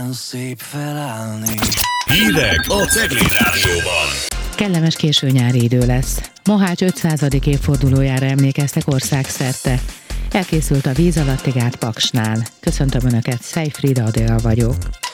Milyen szép felállni. Hírek a Cegléd Rádióban. Kellemes késő nyári idő lesz. Mohács 500. évfordulójára emlékeztek országszerte. Elkészült a víz alatti gát Paksnál. Köszöntöm Önöket, Szejfrida Adél vagyok.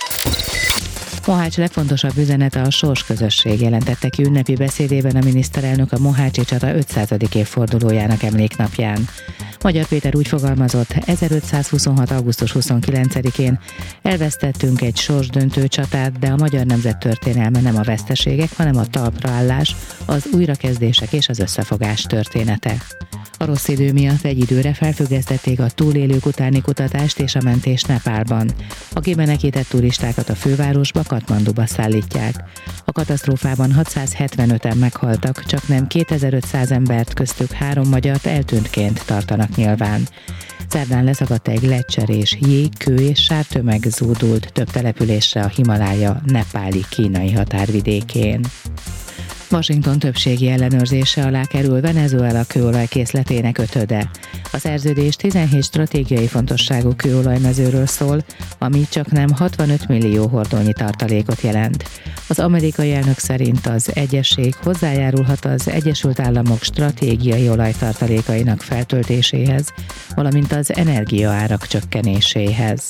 Mohács legfontosabb üzenete a sorsközösség, jelentette ki ünnepi beszédében a miniszterelnök a mohácsi csata 500. évfordulójának emléknapján. Magyar Péter úgy fogalmazott, 1526. augusztus 29-én elvesztettünk egy sorsdöntő csatát, de a magyar nemzet történelme nem a veszteségek, hanem a talpraállás, az újrakezdések és az összefogás története. A rossz idő miatt egy időre felfüggesztették a túlélők utáni kutatást és a mentést Nepálban. A kimenekített turistákat a fővárosba, Katmanduba szállítják. A katasztrófában 675-en meghaltak, csaknem 2500 embert, köztük 3 magyart eltűntként tartanak nyilván. Szerdán leszakadt egy lecser és jég, kő és sártömeg zúdult több településre a Himalája nepáli kínai határvidékén. Washington többségi ellenőrzése alá kerül Venezuela kőolajkészletének 5-öde. A szerződés 17 stratégiai fontosságú kőolajmezőről szól, ami csaknem 65 millió hordónyi tartalékot jelent. Az amerikai elnök szerint az egyezség hozzájárulhat az Egyesült Államok stratégiai olajtartalékainak feltöltéséhez, valamint az energiaárak csökkenéséhez.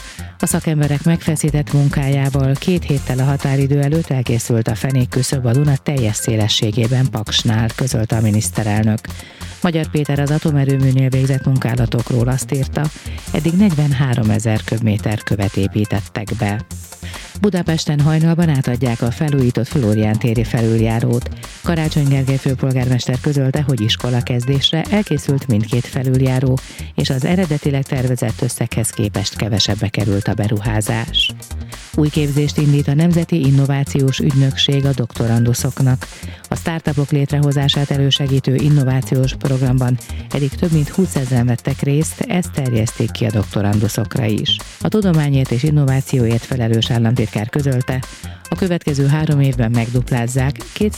A szakemberek megfeszített munkájával 2 héttel a határidő előtt elkészült a fenékküszöb a Duna teljes szélességében Paksnál, közölte a miniszterelnök. Magyar Péter az atomerőműnél végzett munkálatokról azt írta, eddig 43 000 köbméter követ építettek be. Budapesten hajnalban átadják a felújított Flórián téri felüljárót. Karácsony Gergely főpolgármester közölte, hogy iskolakezdésre elkészült mindkét felüljáró, és az eredetileg tervezett összeghez képest kevesebbe került a beruházás. Új képzést indít a Nemzeti Innovációs Ügynökség a doktoranduszoknak. A startupok létrehozását elősegítő innovációs programban eddig több mint 20 000 vettek részt, ezt terjeszték ki a doktoranduszokra is. A tudományért és innovációért felelős államtitkár közölte, a következő 3 évben megduplázzák,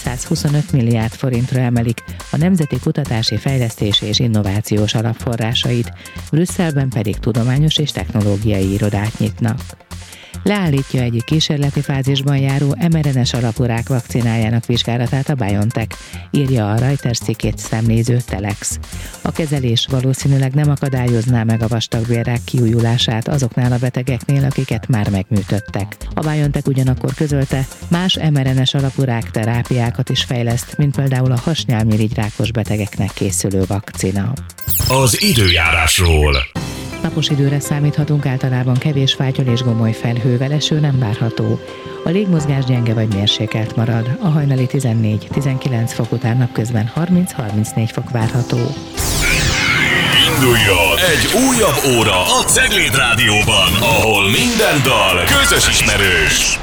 225 milliárd forintra emelik a Nemzeti Kutatási Fejlesztési és Innovációs Alapforrásait, Brüsszelben pedig tudományos és technológiai irodát nyitnak. Leállítja egyik kísérleti fázisban járó mRNA-s alapú rák vakcinájának vizsgálatát a BioNTech, írja a Reuters cikkét szemléző Telex. A kezelés valószínűleg nem akadályozná meg a vastagbélrák kiújulását azoknál a betegeknél, akiket már megműtöttek. A BioNTech ugyanakkor közölte, más mRNA-s alapú rákterápiákat is fejleszt, mint például a hasnyálmirigyrákos betegeknek készülő vakcina. Az időjárásról. Napos időre számíthatunk, általában kevés fátyol és gomoly felhővel, eső nem várható. A légmozgás gyenge vagy mérsékelt marad, a hajnali 14-19 fok után napközben 30-34 fok várható. Induljon egy újabb óra a Cegléd Rádióban, ahol minden dal közös ismerős.